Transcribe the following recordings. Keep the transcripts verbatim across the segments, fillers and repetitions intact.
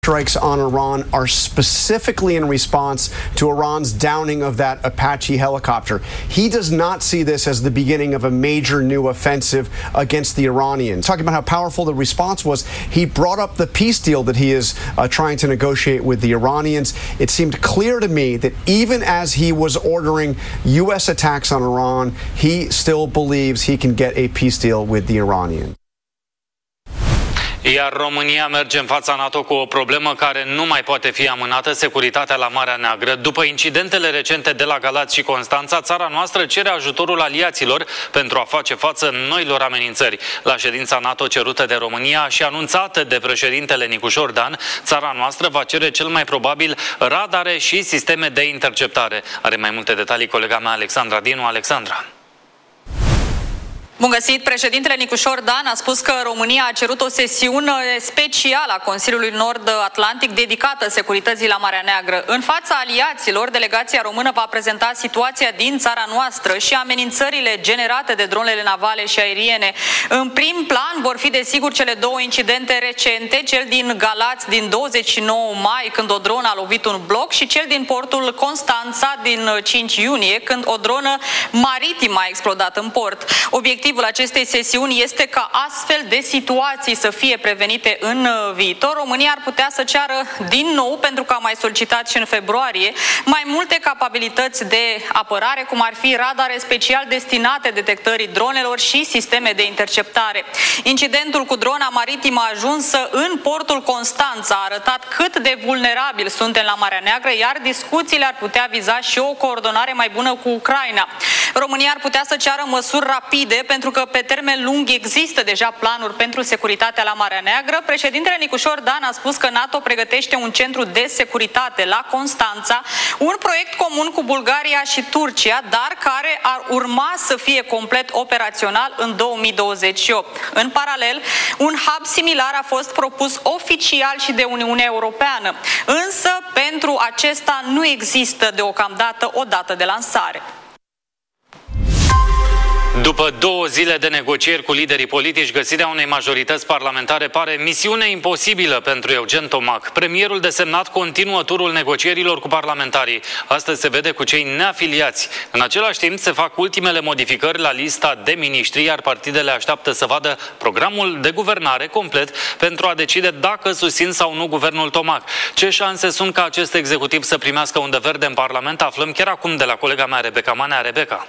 Strikes on Iran are specifically in response to Iran's downing of that Apache helicopter. He does not see this as the beginning of a major new offensive against the Iranians. Talking about how powerful the response was, he brought up the peace deal that he is uh, trying to negotiate with the Iranians. It seemed clear to me that even as he was ordering U S attacks on Iran, he still believes he can get a peace deal with the Iranians. Iar România merge în fața NATO cu o problemă care nu mai poate fi amânată, securitatea la Marea Neagră. După incidentele recente de la Galați și Constanța, țara noastră cere ajutorul aliaților pentru a face față noilor amenințări. La ședința NATO cerută de România și anunțată de președintele Nicușor Dan, țara noastră va cere cel mai probabil radare și sisteme de interceptare. Are mai multe detalii colega mea Alexandra Dinu. Alexandra. Bun găsit! Președintele Nicușor Dan a spus că România a cerut o sesiune specială a Consiliului Nord-Atlantic dedicată securității la Marea Neagră. În fața aliaților, delegația română va prezenta situația din țara noastră și amenințările generate de dronele navale și aeriene. În prim plan vor fi desigur cele două incidente recente, cel din Galați din douăzeci și nouă mai, când o dronă a lovit un bloc, și cel din portul Constanța din cinci iunie, când o dronă maritimă a explodat în port. Obiectivul acestei sesiuni este ca astfel de situații să fie prevenite în viitor. România ar putea să ceară din nou, pentru că a mai solicitat și în februarie, mai multe capabilități de apărare, cum ar fi radare special destinate detectării dronelor și sisteme de interceptare. Incidentul cu drona maritimă a ajuns în portul Constanța a arătat cât de vulnerabil suntem la Marea Neagră, iar discuțiile ar putea viza și o coordonare mai bună cu Ucraina. România ar putea să ceară măsuri rapide, pentru că pe termen lung există deja planuri pentru securitatea la Marea Neagră. Președintele Nicușor Dan a spus că NATO pregătește un centru de securitate la Constanța, un proiect comun cu Bulgaria și Turcia, dar care ar urma să fie complet operațional în două mii douăzeci și opt. În paralel, un hub similar a fost propus oficial și de Uniunea Europeană, însă pentru acesta nu există deocamdată o dată de lansare. După două zile de negocieri cu liderii politici, găsirea unei majorități parlamentare pare misiune imposibilă pentru Eugen Tomac. Premierul desemnat continuă turul negocierilor cu parlamentarii. Astăzi se vede cu cei neafiliați. În același timp se fac ultimele modificări la lista de miniștri, iar partidele așteaptă să vadă programul de guvernare complet pentru a decide dacă susțin sau nu guvernul Tomac. Ce șanse sunt ca acest executiv să primească undă verde în Parlament? Aflăm chiar acum de la colega mea Rebecca Manea. Rebecca.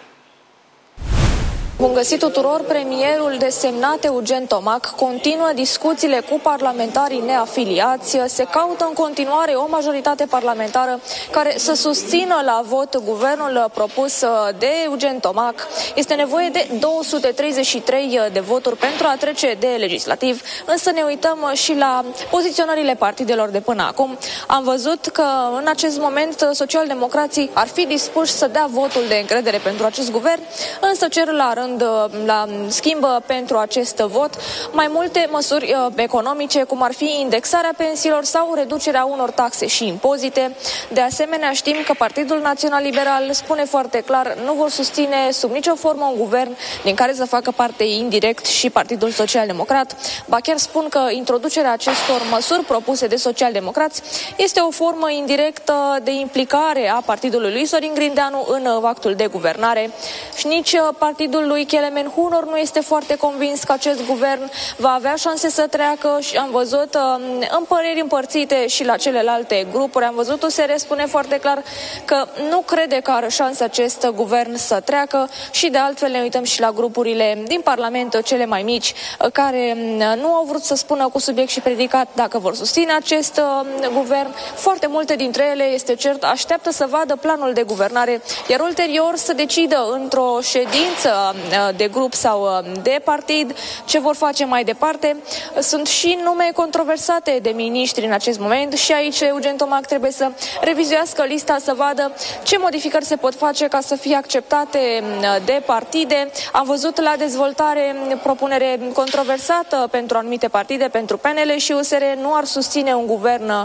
Bun găsit tuturor! Premierul desemnat Eugen Tomac continuă discuțiile cu parlamentarii neafiliați. Se caută în continuare o majoritate parlamentară care să susțină la vot guvernul propus de Eugen Tomac. Este nevoie de două sute treizeci și trei de voturi pentru a trece de legislativ, însă ne uităm și la poziționările partidelor de până acum. Am văzut că în acest moment socialdemocrații ar fi dispuși să dea votul de încredere pentru acest guvern, însă cer la rând la schimb pentru acest vot mai multe măsuri economice, cum ar fi indexarea pensiilor sau reducerea unor taxe și impozite. De asemenea, știm că Partidul Național Liberal spune foarte clar, nu vor susține sub nicio formă un guvern din care să facă parte indirect și Partidul Social Democrat. Ba chiar spun că introducerea acestor măsuri propuse de socialdemocrați este o formă indirectă de implicare a partidului lui Sorin Grindeanu în actul de guvernare. Și nici partidul lui Kelemen Hunor nu este foarte convins că acest guvern va avea șanse să treacă și am văzut uh, împăreri împărțite și la celelalte grupuri. Am văzut U S R spune foarte clar că nu crede că are șanse acest guvern să treacă și de altfel ne uităm și la grupurile din Parlament, cele mai mici, care nu au vrut să spună cu subiect și predicat dacă vor susține acest uh, guvern. Foarte multe dintre ele, este cert, așteaptă să vadă planul de guvernare, iar ulterior să decidă într-o ședință de grup sau de partid ce vor face mai departe. Sunt și nume controversate de miniștri în acest moment și aici Eugen Tomac trebuie să revizuiască lista, să vadă ce modificări se pot face ca să fie acceptate de partide. Am văzut la dezvoltare propunere controversată pentru anumite partide, pentru P N L și U S R nu ar susține un guvern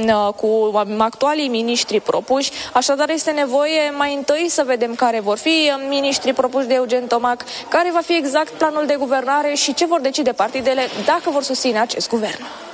cu actualii miniștri propuși. Așadar este nevoie mai întâi să vedem care vor fi miniștrii propuși de Eugen Tomac, care va fi exact planul de guvernare și ce vor decide partidele dacă vor susține acest guvern.